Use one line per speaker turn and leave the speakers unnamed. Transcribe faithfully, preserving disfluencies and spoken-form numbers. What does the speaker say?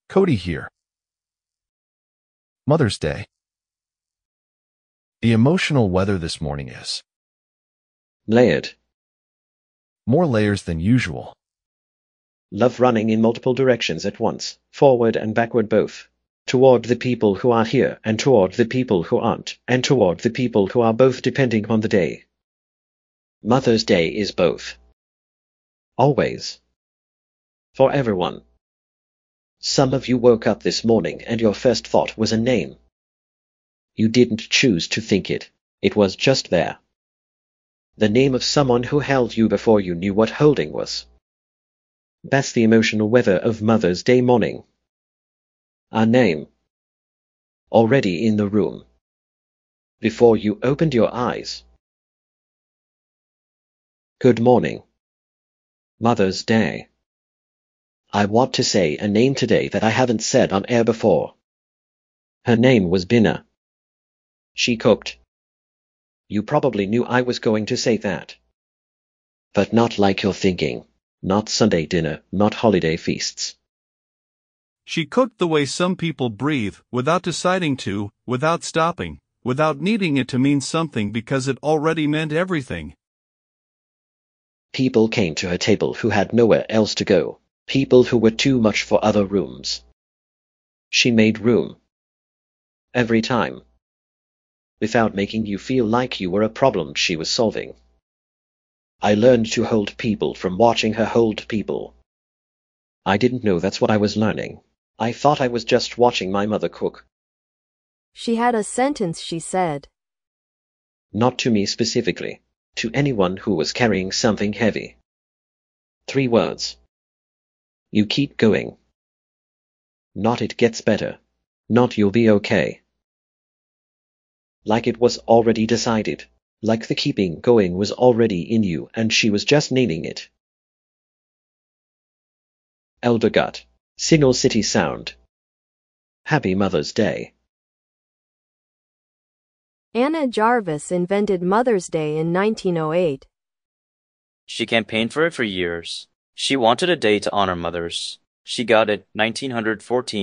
Cody here. Mother's Day. The emotional weather this morning is
layered.
More layers than usual.
Love running in multiple directions at once, forward and backward both. Toward the people who are here, and toward the people who aren't, and toward the people who are both depending on the day. Mother's Day is both. Always. For everyone. Some of you woke up this morning and your first thought was a name. You didn't choose to think it, it was just there. The name of someone who held you before you knew what holding was. That's the emotional weather of Mother's Day morning. A name. Already in the room. Before you opened your eyes. Good morning. Mother's Day. I want to say a name today that I haven't said on air before. Her name was Bina. She cooked. You probably knew I was going to say that. But not like you're thinking. Not Sunday dinner, not holiday feasts.
She cooked the way some people breathe, without deciding to, without stopping, without needing it to mean something because it already meant everything.
People came to her table who had nowhere else to go. People who were too much for other rooms. She made room. Every time. Without making you feel like you were a problem she was solving. I learned to hold people from watching her hold people. I didn't know that's what I was learning. I thought I was just watching my mother cook.
She had a sentence she said.
Not to me specifically. To anyone who was carrying something heavy. Three words. You keep going. Not it gets better. Not you'll be okay. Like it was already decided. Like the keeping going was already in you and she was just naming it. Elder Gut. Signal City Sound. Happy Mother's Day.
Anna Jarvis invented Mother's Day in nineteen oh eight.
She campaigned for it for years. She wanted a day to honor mothers. She got it nineteen fourteen.